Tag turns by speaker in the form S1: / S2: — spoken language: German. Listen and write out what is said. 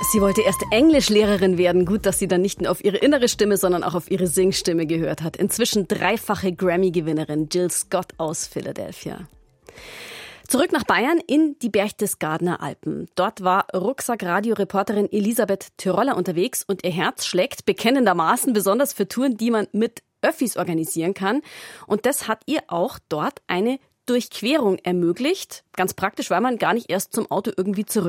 S1: Sie wollte erst Englischlehrerin werden. Gut, dass sie dann nicht nur auf ihre innere Stimme, sondern auch auf ihre Singstimme gehört hat. Inzwischen dreifache Grammy-Gewinnerin Jill Scott aus Philadelphia. Zurück nach Bayern in die Berchtesgadener Alpen. Dort war Rucksack-Radio-Reporterin Elisabeth Tyroller unterwegs und ihr Herz schlägt bekennendermaßen besonders für Touren, die man mit Öffis organisieren kann. Und das hat ihr auch dort eine Durchquerung ermöglicht. Ganz praktisch, weil man gar nicht erst zum Auto irgendwie zurück